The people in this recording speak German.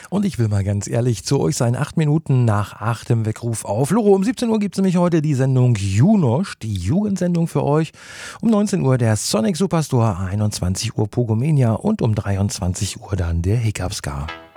Und ich will mal ganz ehrlich zu euch sein, 8 Minuten nach 8 im Weckruf auf. Loro, um 17 Uhr gibt es nämlich heute die Sendung Junosch, die Jugendsendung für euch. Um 19 Uhr der Sonic Superstore, 21 Uhr Pogomania und um 23 Uhr dann der Hiccupska.